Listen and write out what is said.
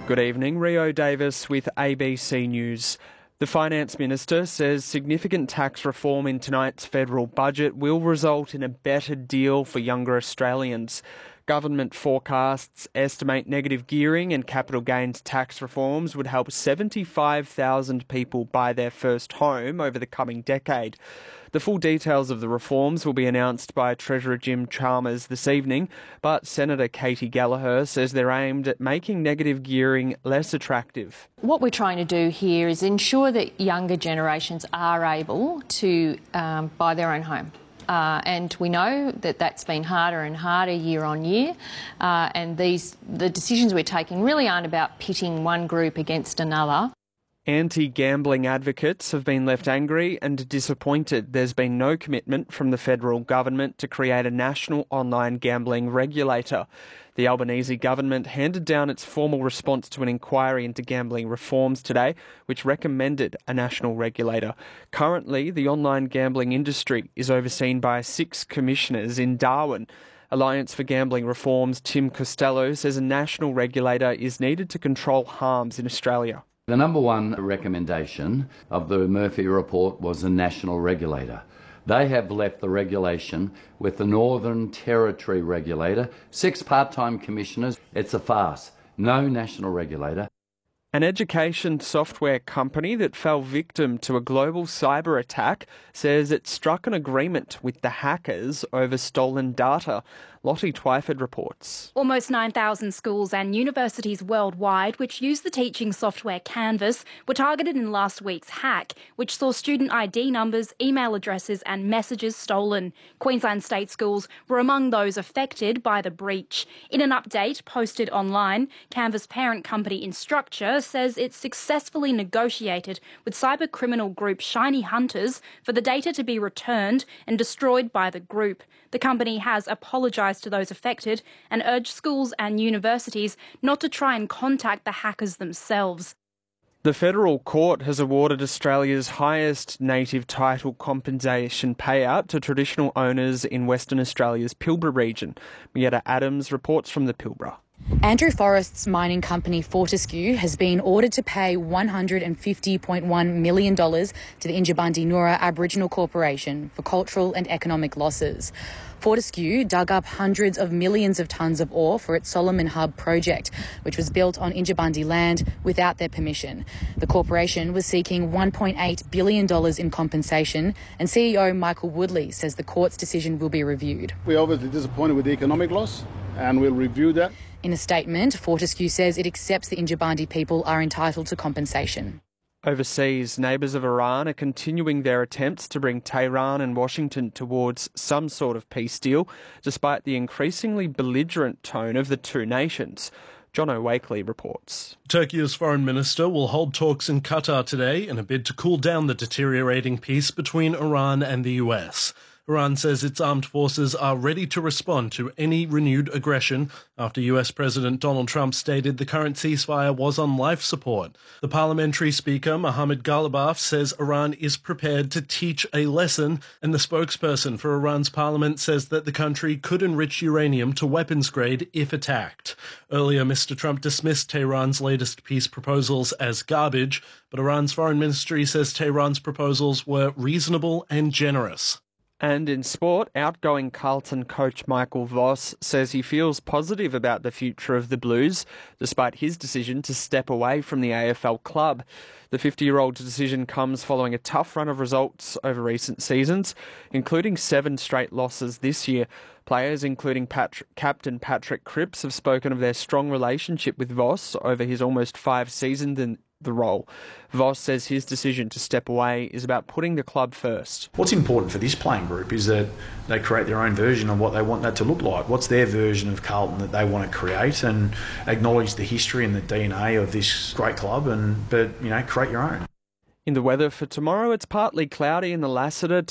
Good evening, Rio Davis with ABC News. The Finance Minister says significant tax reform in tonight's federal budget will result in a better deal for younger Australians. Government forecasts estimate negative gearing and capital gains tax reforms would help 75,000 people buy their first home over the coming decade. The full details of the reforms will be announced by Treasurer Jim Chalmers this evening, but Senator Katie Gallagher says they're aimed at making negative gearing less attractive. What we're trying to do here is ensure that younger generations are able to buy their own home. And we know that that's been harder and harder year on year. And the decisions we're taking really aren't about pitting one group against another. Anti-gambling advocates have been left angry and disappointed there's been no commitment from the federal government to create a national online gambling regulator. The Albanese government handed down its formal response to an inquiry into gambling reforms today, which recommended a national regulator. Currently, the online gambling industry is overseen by 6 commissioners in Darwin. Alliance for Gambling Reform's Tim Costello says a national regulator is needed to control harms in Australia. The number one recommendation of the Murphy report was a national regulator. They have left the regulation with the Northern Territory regulator, 6 part-time commissioners. It's a farce. No national regulator. An education software company that fell victim to a global cyber attack says it struck an agreement with the hackers over stolen data. Lottie Twyford reports. Almost 9,000 schools and universities worldwide which use the teaching software Canvas were targeted in last week's hack, which saw student ID numbers, email addresses and messages stolen. Queensland state schools were among those affected by the breach. In an update posted online, Canvas parent company Instructure says it successfully negotiated with cyber criminal group Shiny Hunters for the data to be returned and destroyed by the group. The company has apologised to those affected and urged schools and universities not to try and contact the hackers themselves. The federal court has awarded Australia's highest native title compensation payout to traditional owners in Western Australia's Pilbara region. Mietta Adams reports from the Pilbara. Andrew Forrest's mining company Fortescue has been ordered to pay $150.1 million to the Injibandi Nura Aboriginal Corporation for cultural and economic losses. Fortescue dug up hundreds of millions of tonnes of ore for its Solomon Hub project, which was built on Injibandi land without their permission. The corporation was seeking $1.8 billion in compensation, and CEO Michael Woodley says the court's decision will be reviewed. We're obviously disappointed with the economic loss, and we'll review that. In a statement, Fortescue says it accepts the Injibandi people are entitled to compensation. Overseas, neighbours of Iran are continuing their attempts to bring Tehran and Washington towards some sort of peace deal, despite the increasingly belligerent tone of the two nations. John O'Wakely reports. Turkey's foreign minister will hold talks in Qatar today in a bid to cool down the deteriorating peace between Iran and the US. Iran says its armed forces are ready to respond to any renewed aggression after US President Donald Trump stated the current ceasefire was on life support. The parliamentary speaker, Mohammad Ghalibaf, says Iran is prepared to teach a lesson, and the spokesperson for Iran's parliament says that the country could enrich uranium to weapons grade if attacked. Earlier, Mr. Trump dismissed Tehran's latest peace proposals as garbage, but Iran's foreign ministry says Tehran's proposals were reasonable and generous. And in sport, outgoing Carlton coach Michael Voss says he feels positive about the future of the Blues, despite his decision to step away from the AFL club. The 50-year-old's decision comes following a tough run of results over recent seasons, including 7 straight losses this year. Players, including captain Patrick Cripps, have spoken of their strong relationship with Voss over his almost 5 seasons in the role. Voss says his decision to step away is about putting the club first. What's important for this playing group is that they create their own version of what they want that to look like. What's their version of Carlton that they want to create, and acknowledge the history and the DNA of this great club, but create your own. In the weather for tomorrow, it's partly cloudy in the Lassiter.